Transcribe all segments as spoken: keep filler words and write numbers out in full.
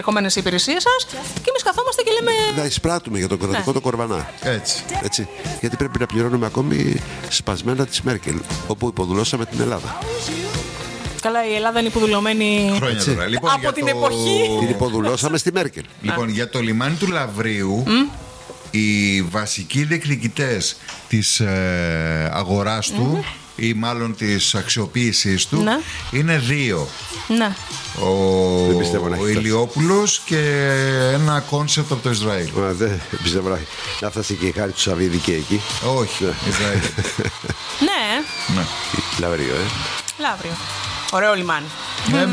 περιεχόμενες υπηρεσίες σας και εμείς καθόμαστε και λέμε. Να εισπράττουμε για τον κρατικό ναι. το κορβανά. Έτσι. Έτσι. Γιατί πρέπει να πληρώνουμε ακόμη σπασμένα της Μέρκελ, όπου υποδουλώσαμε την Ελλάδα. Καλά, η Ελλάδα είναι υποδουλωμένη Χρόνια τώρα. Λοιπόν, από την το... εποχή. Την υποδουλώσαμε στη Μέρκελ. Λοιπόν, για το λιμάνι του Λαβρίου, mm? οι βασικοί διεκδικητές της ε, αγοράς του, mm-hmm. ή μάλλον της αξιοποίησης του, ναι. είναι δύο. Ναι. Ο, ο Ηλιόπουλος και ένα κόνσεπτ από το Ισραήλ. Μα, δεν πιστεύω να, να φτάσει και η χάρη του Σαββίδη και εκεί. Όχι, Ισραήλ. Ναι. Ναι. Λαβρίο, ε. Λαύριο. Ωραίο λιμάνι. Ναι.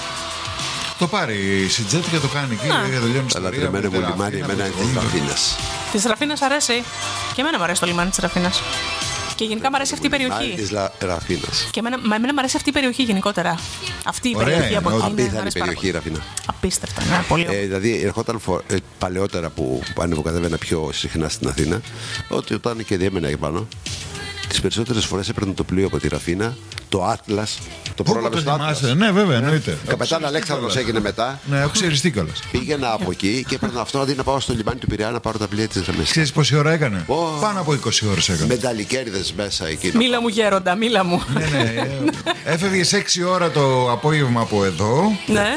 Το πάρει η Σιτζέτη και το κάνει εκεί. Για το λιώνει. Αλλά τρεμένο μου λιμάνι εμένα είναι της Ραφίνας. Της Ραφίνας αρέσει. Και εμένα μου αρέσει το λιμάνι της Ραφίνας. Και γενικά μου αρέσει αυτή η περιοχή. Της Ραφίνας. Και εμένα, μα εμένα μου αρέσει αυτή η περιοχή γενικότερα. Αυτή η ωραία, περιοχή από εκεί. Απίθανη περιοχή η Ραφίνα. Απίστευτα, ναι, πολύ ωραία. Ε, δηλαδή, ερχόταν φο... ε, παλαιότερα που ανεβοκατέβαινα πιο συχνά στην Αθήνα, ότι όταν και διέμενα εκεί πάνω, τις περισσότερες φορές έπαιρνε το πλοίο από τη Ραφίνα, το Άτλας. Το πρόλαβε στο Άτλας. Ναι, βέβαια, εννοείται. Καπετάν Αλέξανδρος έγινε μετά. Ναι, έχω ξεριστεί κιόλας. Πήγαινα από εκεί και έπαιρνα αυτό αντί να πάω στο λιμάνι του Πειραιά να πάρω τα πλοία της Δαμέσης. Ξέρεις πόση ώρα έκανε? Oh. Πάνω από είκοσι ώρες έκανε. Με ταλικέριδες μέσα εκεί. Μίλα μου γέροντα, μίλα μου. Ναι, ναι. Έφευγες έξι ώρα το απόγευμα από εδώ. Ναι.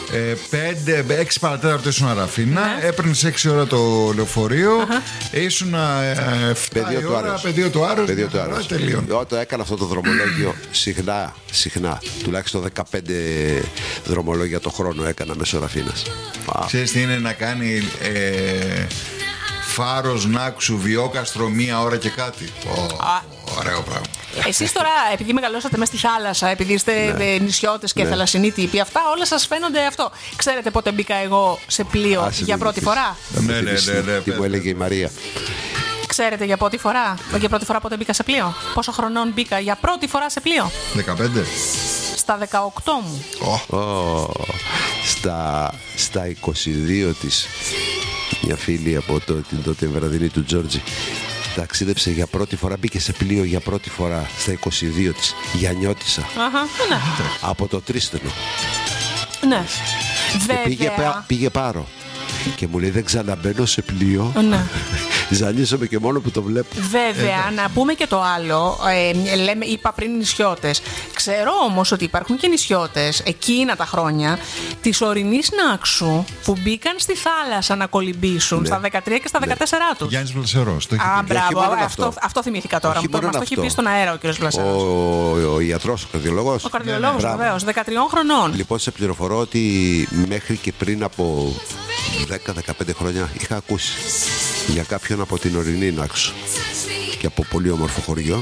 πέντε, έξι παρατέταρτο ήσουν Ραφίνα, ναι. Έπαιρνες έξι ώρα το λεωφορείο, uh-huh. ήσουν πεδίο του Άρεος. Πεδίο του Άρεος. Πεδίο του Άρεος. Όταν έκανα αυτό το δρομολόγιο, συχνά, συχνά, τουλάχιστον δεκαπέντε δρομολόγια το χρόνο έκανα μέσω Ραφίνας. Ξέρεις τι είναι να κάνει ε, Φάρος, Νάξου, Βιόκαστρο μία ώρα και κάτι. Oh, ωραίο πράγμα. Εσείς τώρα, επειδή μεγαλώσατε μέσα στη θάλασσα, επειδή είστε ναι. νησιώτες και ναι. θαλασσινοί τύποι, αυτά όλα σας φαίνονται αυτό. Ξέρετε πότε μπήκα εγώ σε πλοίο Ά, για πρώτη φορά? Ναι, ναι, ναι, ναι. Τι μου έλεγε η Μαρία. Ξέρετε για πρώτη φορά, για πρώτη φορά πότε μπήκα σε πλοίο? Πόσο χρονών μπήκα για πρώτη φορά σε πλοίο? δεκαπέντε. Στα δεκαοκτώ μου. Oh. Oh. Στα, στα είκοσι δύο της, μια φίλη από το, την τότε βραδινή του Τζόρτζι ταξίδεψε για πρώτη φορά, μπήκε σε πλοίο για πρώτη φορά στα είκοσι δύο της, Γιαννιώτισσα. Αχα, ναι. Από το Τρίστενο. Ναι. Και πήγε, πήγε Πάρο και μου λέει δεν ξαναμπαίνω σε πλοίο. Ναι. Ζαλίζομαι και μόνο που το βλέπω. Βέβαια, ε, να πούμε και το άλλο. Ε, λέμε, είπα πριν νησιώτες. Ξέρω όμως ότι υπάρχουν και νησιώτες εκείνα τα χρόνια της ορεινής Νάξου που μπήκαν στη θάλασσα να κολυμπήσουν, ναι. στα δεκατρία και στα δεκατέσσερα τους. Γιάννης Βλασερός. Α, μπράβο. Αυτό, αυτό, αυτό θυμήθηκα τώρα. Μας το έχει πει στον αέρα ο κ. Βλασερός. Ο, ο, ο ιατρός, ο καρδιολόγος. Ο καρδιολόγος, ναι, ναι. βεβαίως. δεκατριών χρονών. Λοιπόν, σε πληροφορώ ότι μέχρι και πριν από δέκα με δεκαπέντε χρόνια είχα ακούσει για κάποιον από την ορεινή Νάξου και από πολύ όμορφο χωριό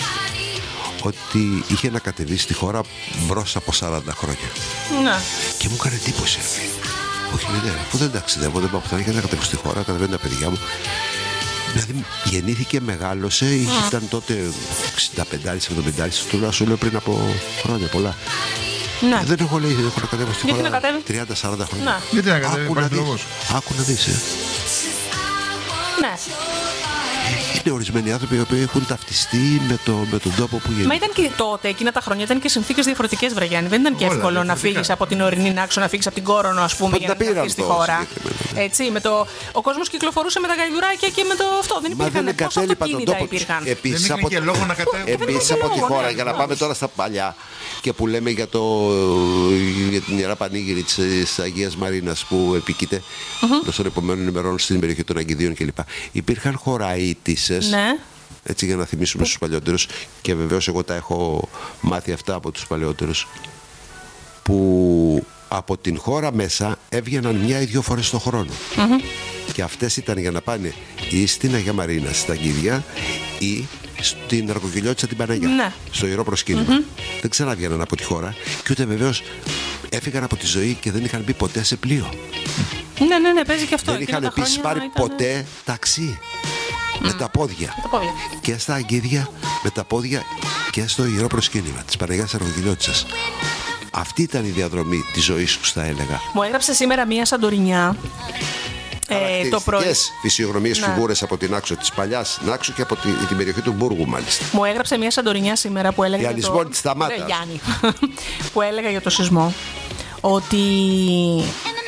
ότι είχε να κατεβεί στη χώρα μπρος από σαράντα χρόνια. Ναι. Και μου έκανε εντύπωση. Όχι, ναι, αφού δεν ταξιδεύω, δεν πάω πουθενά, είχε να κατεβεί στη χώρα, κατεβαίνουν τα παιδιά μου. Δηλαδή γεννήθηκε, μεγάλωσε, mm. ήταν τότε εξήντα πέντε εβδομήντα, τουλάχιστον λέω πριν από χρόνια πολλά. Ναι. Δεν έχω λέει, δεν έχω να κατέβω στη χώρα τριάντα σαράντα χρόνια. Ναι. Γιατί να κατέβει, άκου, να δεις, άκου να δεις, ε. Ναι. Είναι ορισμένοι άνθρωποι οι οποίοι έχουν ταυτιστεί με, το, με τον τόπο που γίνεται. Μα ήταν και τότε, εκείνα τα χρόνια, ήταν και συνθήκες διαφορετικές, Βραγιάννη. Δεν ήταν και εύκολο όλα, να φύγεις από την ορεινή Νάξο, να φύγεις από την Κόρονο, ας πούμε, για να έρθεις στη χώρα. Έτσι, με το, ο κόσμος κυκλοφορούσε με τα γαϊδουράκια και με το αυτό. Δεν υπήρχαν πόσα αυτοκίνητα υπήρχαν. Επίσης από, και λόγο να επίσης από τη χώρα, για να πάμε τώρα στα παλιά και που λέμε για, το, για την Ιερά Πανήγυρη της Αγίας Μαρίνας που επικείται mm-hmm. των επομένων ημερών στην περιοχή των Αγκιδίων κλπ. Υπήρχαν χωραΐτισσες, ναι. έτσι για να θυμίσουμε στους παλαιότερους, και βεβαίως εγώ τα έχω μάθει αυτά από τους παλαιότερους, που από την χώρα μέσα έβγαιναν μια ή δύο φορές το χρόνο. Mm-hmm. Και αυτές ήταν για να πάνε ή στην Αγία Μαρίνα, στα Αγγίδια, ή στην Αργοκυλιώτισσα την Παναγιά, ναι. στο Ιερό Προσκύνημα. Mm-hmm. Δεν ξαναβγαίναν από τη χώρα και ούτε βεβαίως έφυγαν από τη ζωή και δεν είχαν μπει ποτέ σε πλοίο. Ναι, ναι, ναι, παίζει και αυτό. Δεν είχαν επίσης πάρει ήταν... ποτέ ταξί. Mm. Με τα πόδια. τα πόδια. Και στα Αγγίδια με τα πόδια και στο Ιερό Προσκύνημα της Παναγιάς Αργοκυλιώτισσας. Αυτή ήταν η διαδρομή της ζωής τους, θα έλεγα. Μου έγραψε σήμερα μία Σαντορινιά. Ε, το πρωί. Φυσιογνωμίες, ναι. φιγούρες από την Νάξο, της παλιάς Νάξου και από την, την περιοχή του Μπούργου, μάλιστα. Μου έγραψε μία Σαντορινιά σήμερα που έλεγε. Για το... Ρε, Γιάννη, που έλεγα για το σεισμό ότι